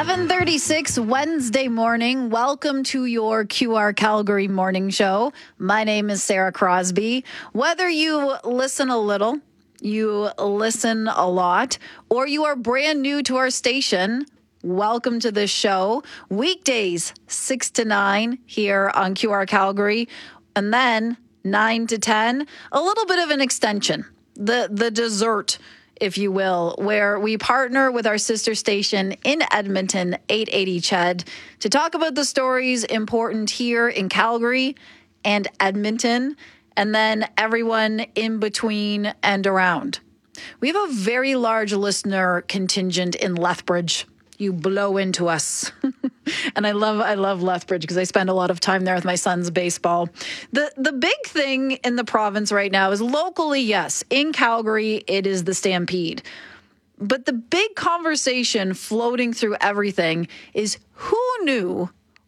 7:36 Wednesday morning. Welcome to your QR Calgary morning show. My name is Sarah Crosby. Whether you listen a little, you listen a lot, or you are brand new to our station, welcome to this show. Weekdays 6 to 9 here on QR Calgary, and then 9 to 10, a little bit of an extension, the dessert, if you will, where we partner with our sister station in Edmonton, 880 CHED, to talk about the stories important here in Calgary and Edmonton, and then everyone in between and around. We have a very large listener contingent in Lethbridge. You blow into us. And I love Lethbridge because I spend a lot of time there with my son's baseball. The big thing in the province right now is locally, yes, in Calgary, it is the Stampede. But the big conversation floating through everything is who knew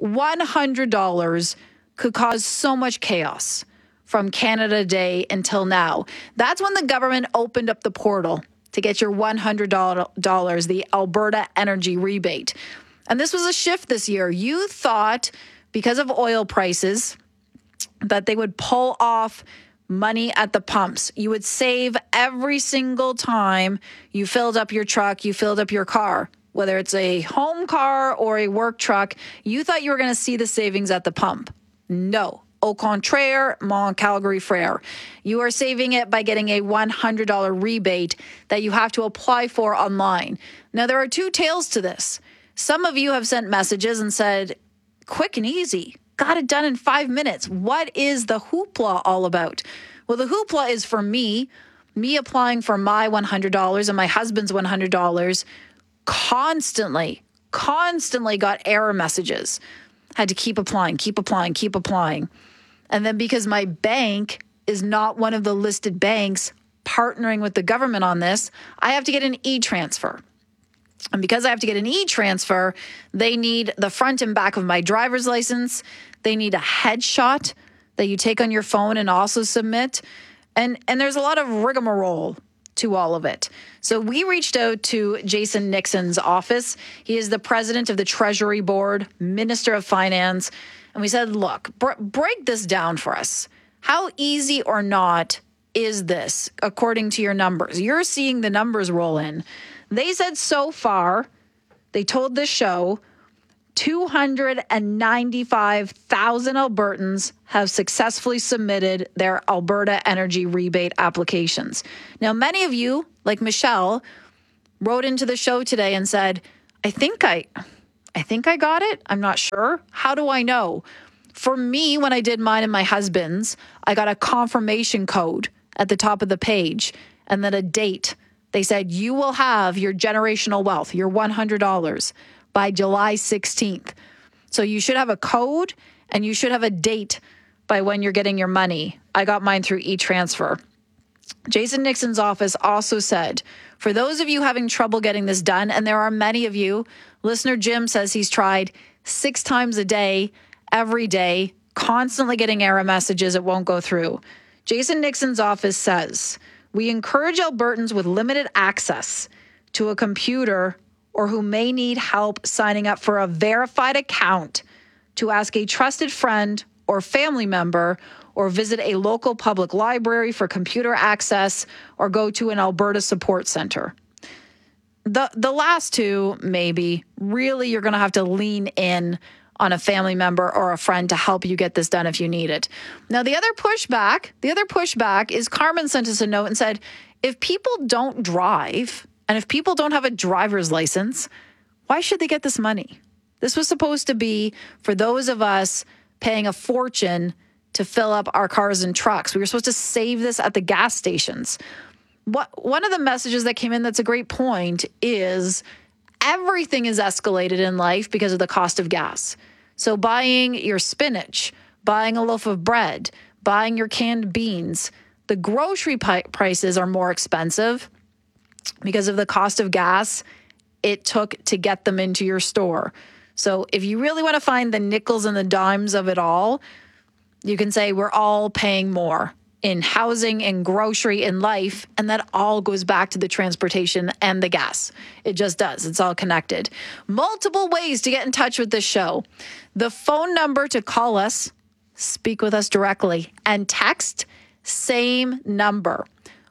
$100 could cause so much chaos from Canada Day until now. That's when the government opened up the portal to get your $100, the Alberta Energy Rebate. And this was a shift this year. You thought because of oil prices that they would pull off money at the pumps. You would save every single time you filled up your truck, you filled up your car, whether it's a home car or a work truck. You thought you were going to see the savings at the pump. No. Au contraire, mon Calgary frère. You are saving it by getting a $100 rebate that you have to apply for online. Now, there are two tails to this. Some of you have sent messages and said, quick and easy, got it done in 5 minutes. What is the hoopla all about? Well, the hoopla is for me applying for my $100 and my husband's $100 constantly got error messages. Had to keep applying. And then because my bank is not one of the listed banks partnering with the government on this, I have to get an e-transfer. And because I have to get an e-transfer, they need the front and back of my driver's license. They need a headshot that you take on your phone and also submit. And there's a lot of rigmarole to all of it. So we reached out to Jason Nixon's office. He is the president of the Treasury Board, Minister of Finance. And we said, look, break this down for us. How easy or not is this according to your numbers? You're seeing the numbers roll in. They said so far, they told this show, 295,000 Albertans have successfully submitted their Alberta Energy Rebate applications. Now, many of you, like Michelle, wrote into the show today and said, I think I got it. I'm not sure. How do I know? For me, when I did mine and my husband's, I got a confirmation code at the top of the page and then a date. They said, you will have your generational wealth, your $100 by July 16th. So you should have a code and you should have a date by when you're getting your money. I got mine through e-transfer. Jason Nixon's office also said, for those of you having trouble getting this done, and there are many of you, listener Jim says he's tried 6 times a day, every day, constantly getting error messages, it won't go through. Jason Nixon's office says, we encourage Albertans with limited access to a computer or who may need help signing up for a verified account to ask a trusted friend or family member or visit a local public library for computer access or go to an Alberta support center. The last two, maybe, really you're going to have to lean in on a family member or a friend to help you get this done if you need it. Now, the other pushback is Carmen sent us a note and said, if people don't drive and if people don't have a driver's license, why should they get this money? This was supposed to be for those of us paying a fortune to fill up our cars and trucks. We were supposed to save this at the gas stations. One of the messages that came in that's a great point is everything is escalated in life because of the cost of gas. So buying your spinach, buying a loaf of bread, buying your canned beans, the grocery prices are more expensive because of the cost of gas it took to get them into your store. So if you really want to find the nickels and the dimes of it all, you can say we're all paying more. in housing, in grocery, in life, and that all goes back to the transportation and the gas. It just does. It's all connected. Multiple ways to get in touch with this show. The phone number to call us, speak with us directly, and text, same number,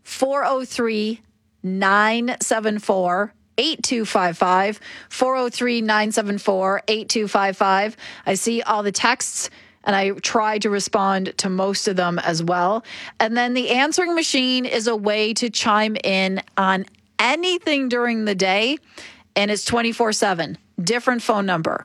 403-974-8255, 403-974-8255. I see all the texts, and I try to respond to most of them as well. And then the answering machine is a way to chime in on anything during the day, and it's 24/7. Different phone number,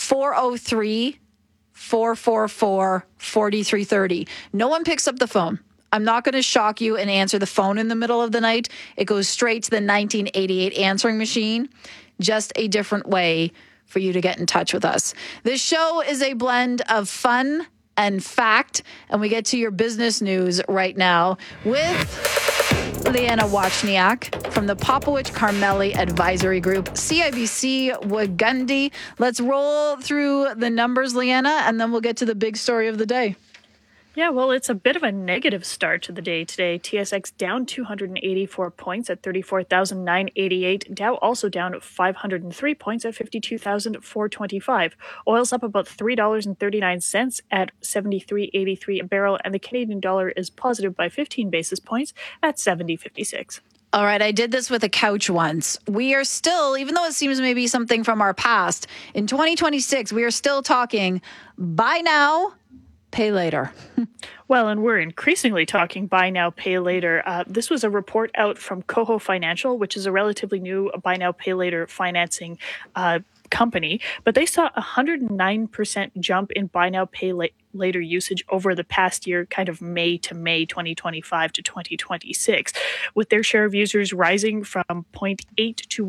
403-444-4330. No one picks up the phone. I'm not going to shock you and answer the phone in the middle of the night. It goes straight to the 1988 answering machine. Just a different way for you to get in touch with us. This show is a blend of fun and fact, and we get to your business news right now with Leanna Wachniak from the Popowich Carmeli Advisory Group, CIBC Wagundy. Let's roll through the numbers, Leanna, and then we'll get to the big story of the day. Yeah, well, it's a bit of a negative start to the day today. TSX down 284 points at 34,988. Dow also down 503 points at 52,425. Oil's up about $3.39 at 73.83 a barrel, and the Canadian dollar is positive by 15 basis points at 70.56. All right, I did this with a couch once. We are still, even though it seems maybe something from our past, in 2026, we are still talking buy now, pay later. Well, and we're increasingly talking buy now, pay later. This was a report out from Coho Financial, which is a relatively new buy now, pay later financing company, but they saw a 109% jump in buy now, pay later usage over the past year, kind of May to May 2025 to 2026, with their share of users rising from 0.8 to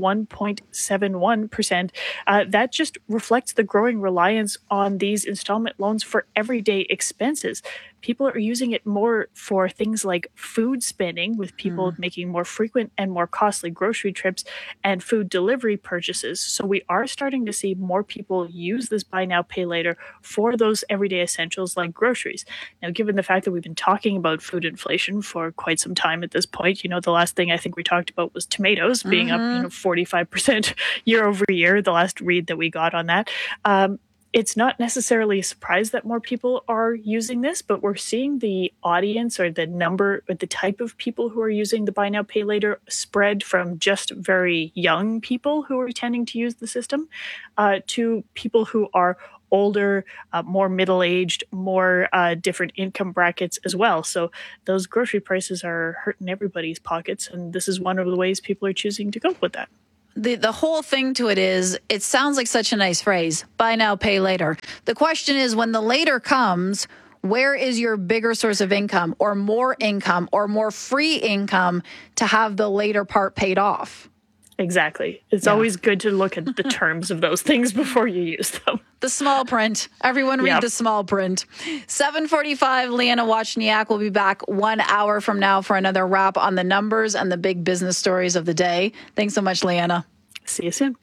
1.71%. That just reflects the growing reliance on these installment loans for everyday expenses. People are using it more for things like food spending, with people making more frequent and more costly grocery trips and food delivery purchases. So we are starting to see more people use this buy now, pay later for those everyday essentials like groceries. Now, given the fact that we've been talking about food inflation for quite some time at this point, the last thing I think we talked about was tomatoes being up 45% year over year, the last read that we got on that. It's not necessarily a surprise that more people are using this, but we're seeing the audience or the number or the type of people who are using the buy now, pay later spread from just very young people who are tending to use the system to people who are older, more middle-aged, more different income brackets as well. So those grocery prices are hurting everybody's pockets, and this is one of the ways people are choosing to cope with that. The whole thing to it is, it sounds like such a nice phrase, buy now, pay later. The question is, when the later comes, where is your bigger source of income or more free income to have the later part paid off? Exactly. It's always good to look at the terms of those things before you use them. The small print. Everyone read the small print. 7:45, Leanna Wachniak will be back 1 hour from now for another wrap on the numbers and the big business stories of the day. Thanks so much, Leanna. See you soon.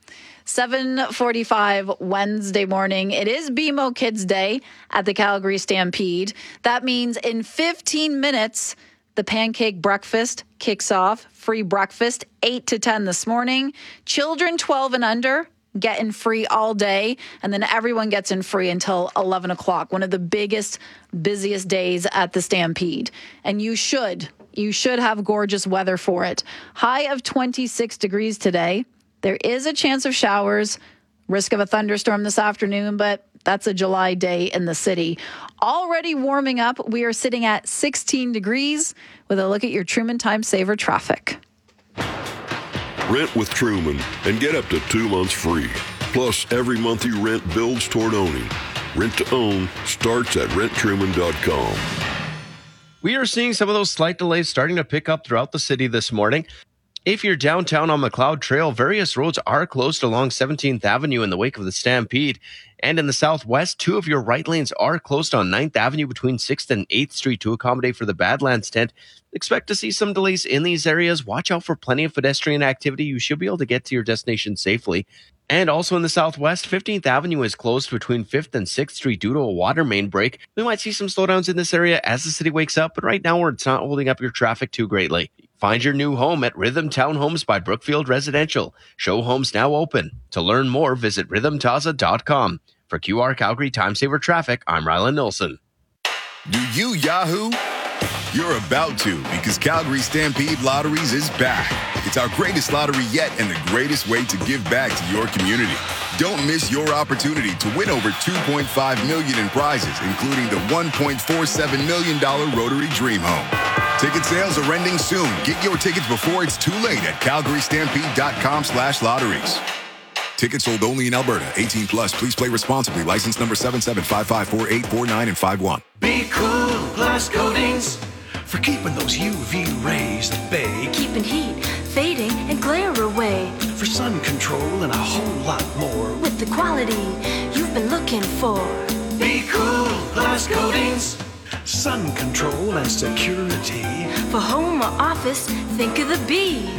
7:45 Wednesday morning. It is BMO Kids Day at the Calgary Stampede. That means in 15 minutes, the pancake breakfast kicks off. Free breakfast, 8 to 10 this morning. Children 12 and under getting free all day. And then everyone gets in free until 11 o'clock. One of the biggest, busiest days at the Stampede. And you should have gorgeous weather for it. High of 26 degrees today. There is a chance of showers, risk of a thunderstorm this afternoon, but that's a July day in the city. Already warming up, we are sitting at 16 degrees with a look at your Truman Time Saver traffic. Rent with Truman and get up to 2 months free. Plus, every month you rent builds toward owning. Rent to own starts at renttruman.com. We are seeing some of those slight delays starting to pick up throughout the city this morning. If you're downtown on McLeod Trail, various roads are closed along 17th Avenue in the wake of the Stampede. And in the southwest, 2 of your right lanes are closed on 9th Avenue between 6th and 8th Street to accommodate for the Badlands tent. Expect to see some delays in these areas. Watch out for plenty of pedestrian activity. You should be able to get to your destination safely. And also in the southwest, 15th Avenue is closed between 5th and 6th Street due to a water main break. We might see some slowdowns in this area as the city wakes up, but right now it's not holding up your traffic too greatly. Find your new home at Rhythm Townhomes by Brookfield Residential. Show homes now open. To learn more, visit rhythmtaza.com. For QR Calgary Time Saver Traffic, I'm Rylan Nilsson. Do you Yahoo? You're about to, because Calgary Stampede Lotteries is back. It's our greatest lottery yet and the greatest way to give back to your community. Don't miss your opportunity to win over $2.5 million in prizes, including the $1.47 million Rotary Dream Home. Ticket sales are ending soon. Get your tickets before it's too late at calgarystampede.com/lotteries. Tickets sold only in Alberta. 18 plus. Please play responsibly. License number 77554849 and 51. Be cool, glass coatings, for keeping those UV rays at bay. Keeping heat, fading, and glare away. For sun control and a whole lot more. With the quality you've been looking for. Be cool, glass coatings, sun control and security. For home or office, think of the B.